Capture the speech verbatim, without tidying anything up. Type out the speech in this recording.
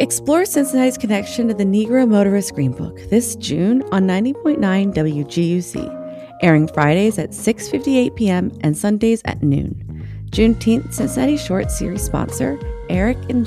Explore Cincinnati's connection to the Negro Motorist Green Book this June on ninety point nine W G U C, airing Fridays at six fifty-eight p.m. and Sundays at noon. Juneteenth Cincinnati Short Series sponsor, Eric and